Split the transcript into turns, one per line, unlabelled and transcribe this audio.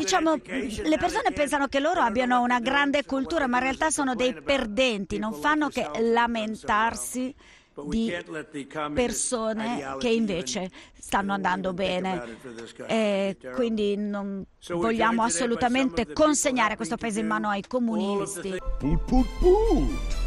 diciamo, le persone pensano che loro abbiano una grande cultura, ma in realtà sono dei perdenti, non fanno che lamentarsi di persone che invece stanno andando bene. E quindi non vogliamo assolutamente consegnare questo paese in mano ai comunisti.
Put, put, put.